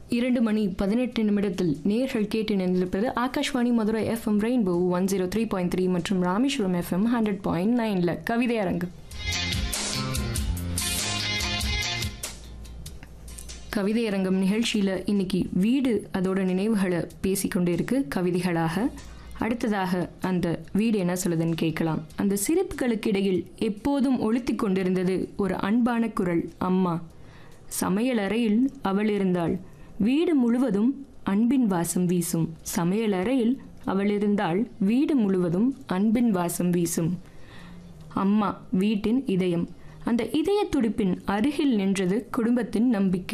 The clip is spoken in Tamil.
2:18 நேர்கள் கேட்டு நின்றிருப்பது ஆகாஷ்வாணி மதுரை எஃப்எம் ரெயின்போ 103.3 மற்றும் ராமேஸ்வரம் எஃப்எம் 100.9 கவிதை அரங்கு. கவிதை அரங்கம் நிகழ்ச்சியில் இன்னைக்கு வீடு அதோட நினைவுகளை பேசிக்கொண்டே இருக்கு கவிதைகளாக. அடுத்ததாக அந்த வீடு என்ன சொல்லுதுன்னு கேட்கலாம். அந்த சிரிப்புகளுக்கு இடையில் எப்போதும் ஒலித்து கொண்டிருந்தது ஒரு அன்பான குரல், அம்மா. சமையலறையில் அவள் இருந்தாள். வீடு முழுவதும் அன்பின் வாசம் வீசும். சமையலறையில் அவள் இருந்தாள். வீடு முழுவதும் அன்பின் வாசம் வீசும். அம்மா வீட்டின் இதயம். அந்த இதய துடிப்பின் அருகில் நின்றது குடும்பத்தின் நம்பிக்கை.